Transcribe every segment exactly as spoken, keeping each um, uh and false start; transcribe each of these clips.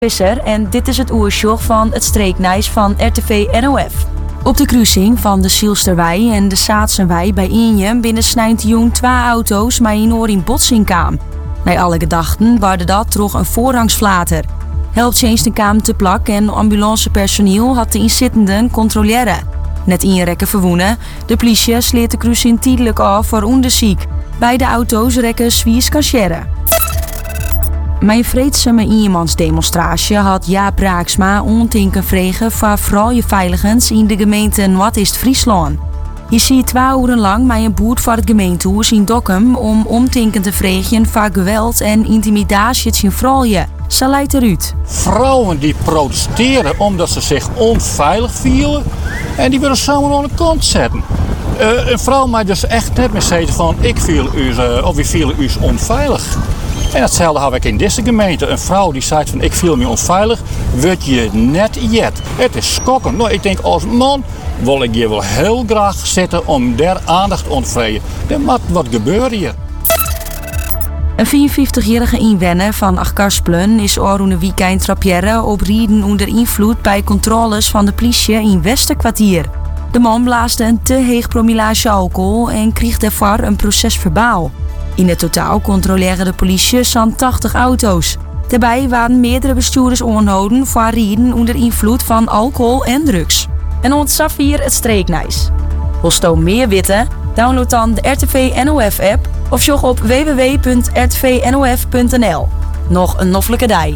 Visser en dit is het oersjoch van het streeknijs van R T V N O F. Op de kruising van de Zielsterwei en de Saatsenwei bij Injem binnen snijntjoen twee auto's met een oor in botsing kwam. Naar alle gedachten waarde dat toch een voorrangsflater. Helpt eens de kaam te plak en ambulancepersoneel had de inzittenden controleren. Net inrekken verwoenen, de politie sleet de kruising tijdelijk af voor onderzoek. Beide auto's rekken zwiers kassieren. Mijn vreedzame eenmansdemonstratie had Jaap Raaksma ontinken vregen voor vooral je veiligens in de gemeente Noord-Friesland. Je ziet twee uren lang met een boert voor het gemeentehuis in Dokkum om omtinken te vregen voor geweld en intimidatie in vrouwen. Ze leidt eruit. Vrouwen die protesteren omdat ze zich onveilig voelen en die willen samen aan de kant zetten. Uh, een vrouw mag dus echt net meer zeggen van ik voel u, uh, of we voelen u onveilig. En hetzelfde heb ik in deze gemeente. Een vrouw die zegt van ik voel me onveilig, word je net jet. Het is schokkend. Nou, ik denk als man wil ik hier wel heel graag zitten om daar aandacht te ontvreien. Er moet wat gebeuren hier. Een vierenvijftigjarige inwoner van Achkarspelen is oranje weekend trappière op rieden onder invloed bij controles van de politie in Westerkwartier. De man blaasde een te heeg promillage alcohol en kreeg daarvoor een procesverbaal. In het totaal controleerde de politie zo'n tachtig auto's. Daarbij waren meerdere bestuurders aangehouden voor rieden onder invloed van alcohol en drugs. En ontzaf hier het streeknijs. Wil je meer weten? Download dan de R T V N O F app of jog op w w w punt r t v n o f punt n l. Nog een noffelijke dij.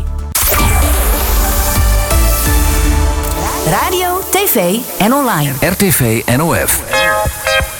Radio, tv en online. R T V N O F.